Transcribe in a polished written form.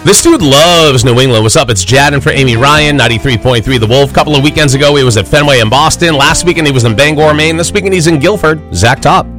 This dude loves New England. What's up? It's Jadden for Amy Ryan, 93.3 The Wolf. A couple of weekends ago, he was at Fenway in Boston. Last weekend, he was in Bangor, Maine. This weekend, he's in Guilford. Zach Top.